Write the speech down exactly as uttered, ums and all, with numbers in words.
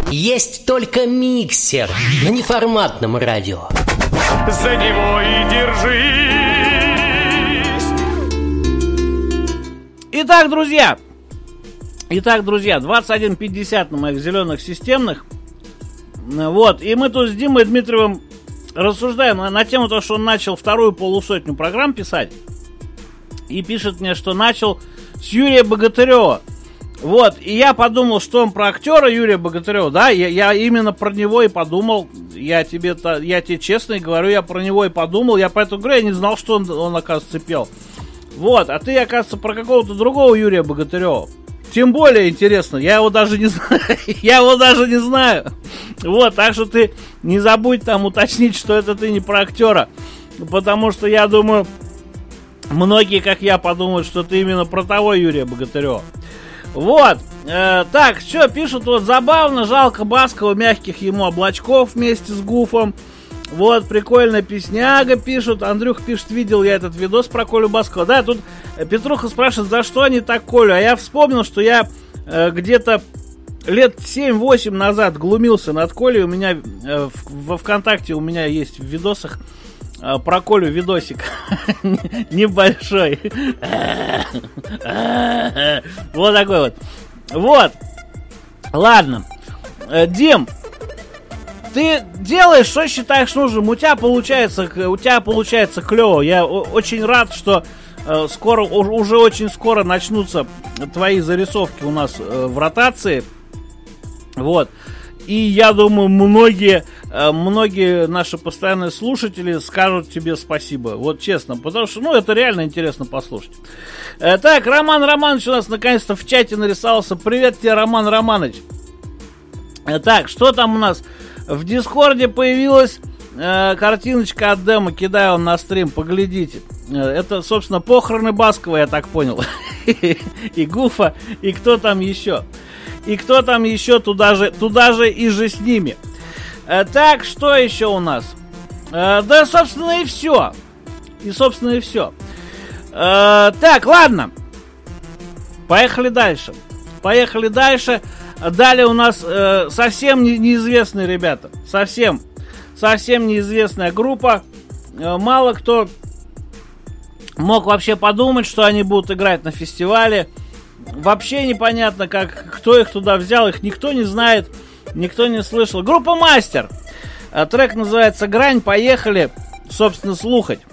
Есть только миксер на неформатном радио. За него и держись. Итак, друзья. Итак, друзья, двадцать один пятьдесят на моих зеленых системных. Вот, и мы тут с Димой Дмитриевым рассуждаем на, на тему того, что он начал вторую полусотню программ писать. И пишет мне, что начал с Юрия Богатырева. Вот, и я подумал, что он про актера Юрия Богатырева, да, я, я именно про него и подумал, я тебе, я тебе честно говорю, я про него и подумал, я поэтому говорю, я не знал, что он, он оказывается, пел. Вот, а ты, оказывается, про какого-то другого Юрия Богатырева. Тем более интересно, я его даже не знаю, я его даже не знаю. Вот, так что ты не забудь там уточнить, что это ты не про актера, потому что я думаю, многие, как я, подумают, что ты именно про того Юрия Богатырева. Вот, э, так, что пишут, вот, забавно, жалко Баскова, мягких ему облачков вместе с Гуфом. Вот, прикольная песняга, пишут. Андрюх пишет, видел я этот видос про Колю Баскова. Да, тут Петруха спрашивает, за что они так Колю. А я вспомнил, что я э, где-то лет семь-восемь назад глумился над Колей. У меня э, в, во ВКонтакте у меня есть в видосах э, про Колю видосик небольшой. Вот такой вот. Вот. Ладно. Дим, ты делаешь, что считаешь нужным. У тебя получается, у тебя получается клево. Я очень рад, что э, скоро, уже очень скоро начнутся твои зарисовки у нас э, в ротации. Вот. И я думаю, многие, э, многие наши постоянные слушатели скажут тебе спасибо. Вот честно, потому что, ну, это реально интересно послушать. Э, так, Роман Романович у нас наконец-то в чате нарисовался. Привет тебе, Роман Романович. Э, так, что там у нас? В Дискорде появилась э, картиночка от демо, кидаю вам на стрим, поглядите. Э, это, собственно, похороны Баскова, я так понял. И Гуфа, и кто там еще. И кто там еще туда же, туда же и же с ними. Э, так, что еще у нас? Э, да, собственно, и все. И, собственно, и все. Э, так, ладно. Поехали дальше. Поехали дальше. Далее у нас э, совсем не, неизвестные ребята. Совсем. Совсем неизвестная группа. Э, мало кто мог вообще подумать, что они будут играть на фестивале. Вообще непонятно, как, кто их туда взял. Их никто не знает. Никто не слышал. Группа Мастер. Э, трек называется «Грань». Поехали, собственно, слухать.